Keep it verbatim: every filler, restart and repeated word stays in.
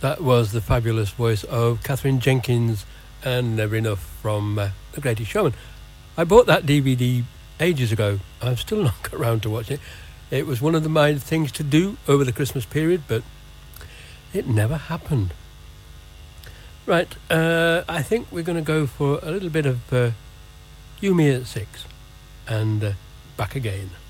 That was the fabulous voice of Catherine Jenkins and Never Enough from uh, The Greatest Showman. I bought that D V D ages ago. I've still not got around to watching it. It was one of the, my things to do over the Christmas period, but it never happened. Right, uh, I think we're going to go for a little bit of uh, You, Me at Six and uh, Back Again.